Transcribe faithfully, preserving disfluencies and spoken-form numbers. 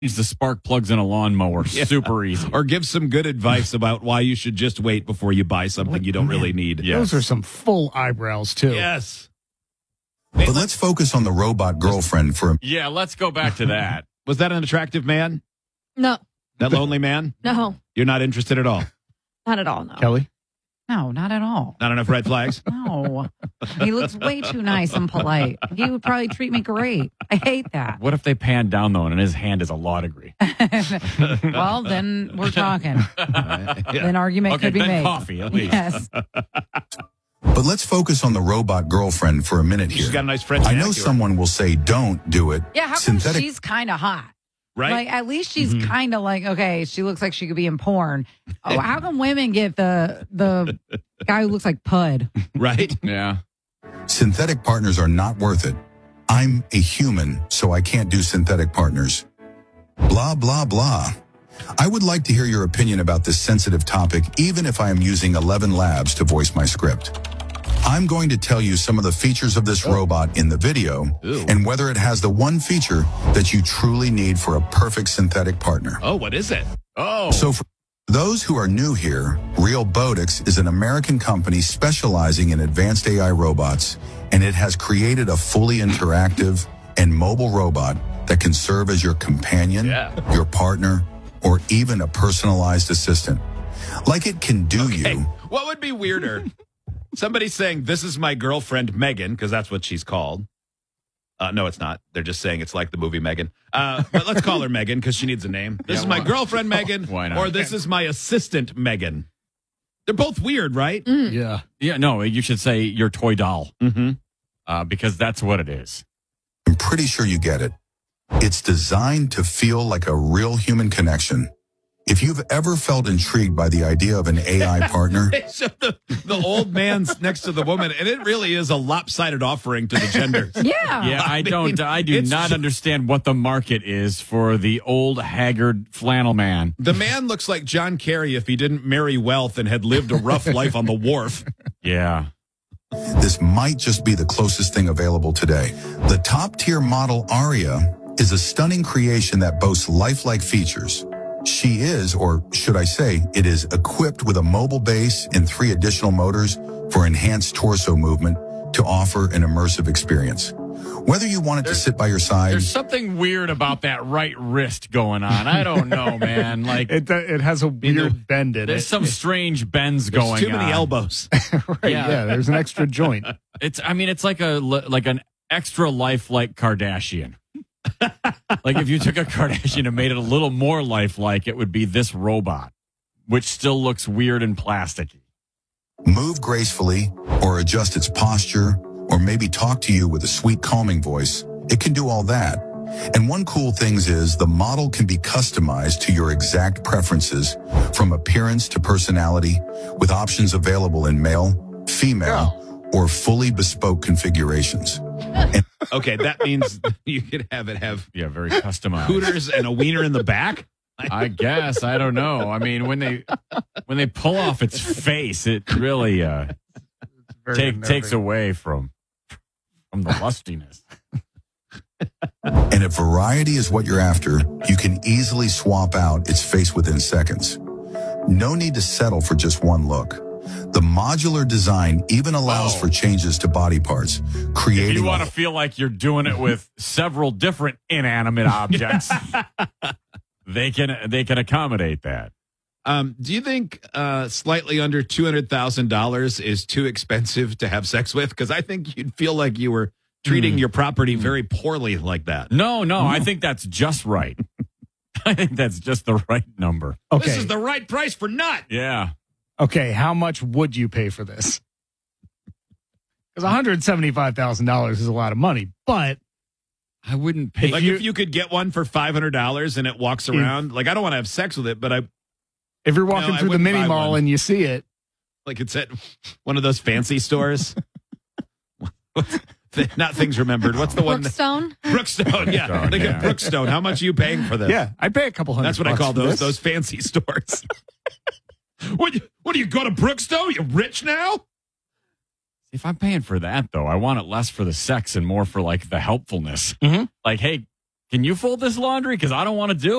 Use the spark plugs in a lawnmower. Yeah. Super easy. Or give some good advice about why you should just wait before you buy something you don't Man, really need. Yes. Those are some full eyebrows, too. Yes. But let's focus on the robot girlfriend for a Yeah, let's go back to that. Was that an attractive man? No, That lonely man? no, You're not interested at all? not at all. No. Kelly? No, not at all. Not enough red flags? No. He looks way too nice and polite. He would probably treat me great. I hate that. What if they pan down, though, and in his hand is a law degree? Well, then we're talking. Yeah. An argument Okay, could be then made. coffee, at least. Yes. But let's focus on the robot girlfriend for a minute here. She's got a nice French I know accent. someone will say, don't do it. Yeah, how come Synthetic she's kind of hot? Right? Like, at least she's Mhm. kind of like, okay, she looks like she could be in porn. Oh, how come women get the the guy who looks like Pud? Right? Yeah. synthetic partners are not worth it. I'm a human, so I can't do synthetic partners. Blah, blah, blah. I would like to hear your opinion about this sensitive topic, even if I am using eleven labs to voice my script. I'm going to tell you some of the features of this robot in the video Ooh. and whether it has the one feature that you truly need for a perfect synthetic partner. Oh, what is it? Oh. So for those who are new here, Realbotix is an American company specializing in advanced A I robots, and it has created a fully interactive and mobile robot that can serve as your companion, Yeah. your partner, or even a personalized assistant. Like it can do Hey, you. what would be weirder? Somebody saying, this is my girlfriend, Megan, because that's what she's called. Uh, no, it's not. They're just saying it's like the movie Megan. Uh, but let's call her Megan because she needs a name. This Yeah, is my why- girlfriend, Megan. Why not? Or this is my assistant, Megan. They're both weird, right? Yeah. Yeah, no, you should say your toy doll Mm-hmm. uh, because that's what it is. I'm pretty sure you get it. It's designed to feel like a real human connection. If you've ever felt intrigued by the idea of an A I partner, They show the, the old man's next to the woman, and it really is a lopsided offering to the genders. Yeah. Yeah, I, I don't. mean, I do it's not ju- understand what the market is for the old haggard flannel man. The man looks like John Kerry if he didn't marry wealth and had lived a rough life on the wharf. Yeah. this might just be the closest thing available today. The top-tier model Aria is a stunning creation that boasts lifelike features. She is, or should I say, it is equipped with a mobile base and three additional motors for enhanced torso movement to offer an immersive experience. Whether you want it to sit by your side, There's something weird about that right wrist going on. I don't know, man. Like, It it has a weird bend in there's it. some strange bends There's going too many on. elbows. Right, yeah. yeah. There's an extra joint. It's. I mean, it's like a like an extra lifelike Kardashian. Like if you took a Kardashian and made it a little more lifelike, it would be this robot, which still looks weird and plasticky. move gracefully, or adjust its posture, or maybe talk to you with a sweet calming voice. It can do all that. And one cool thing is the model can be customized to your exact preferences, from appearance to personality, with options available in male, female, or fully bespoke configurations. Okay, that means you could have it have Yeah, very customized. hooters and a wiener in the back. I guess I don't know. I mean, when they when they pull off its face, it really uh, Very take, unnerving. takes away from from the lustiness. And if variety is what you're after, you can easily swap out its face within seconds. No need to settle for just one look. The modular design even allows Oh. for changes to body parts, If creating you a want to feel like you're doing it with several different inanimate objects, they can they can accommodate that. Um, do you think uh, slightly under two hundred thousand dollars is too expensive to have sex with? Because I think you'd feel like you were treating your property very poorly like that. No, no, I think that's just right. I think that's just the right number. Okay. This is the right price for nut. Yeah. Okay, how much would you pay for this? Because one hundred seventy-five thousand dollars is a lot of money, but I wouldn't pay. Like you- if you could get one for five hundred dollars and it walks around, like I don't want to have sex with it, but I if you're walking No, I through the wouldn't mini buy mall one. and you see it, like it's at one of those fancy stores. Not things remembered. What's the one? Brookstone? Brookstone. Yeah, Brookstone, like yeah. a Brookstone. How much are you paying for this? yeah, I'd pay a couple hundred. That's what I bucks call for those this. those fancy stores. what? you- What do you go to Brookstone? You rich now? If I'm paying for that, though, I want it less for the sex and more for like the helpfulness. Mhm. Like, hey, can you fold this laundry? Because I don't want to do it.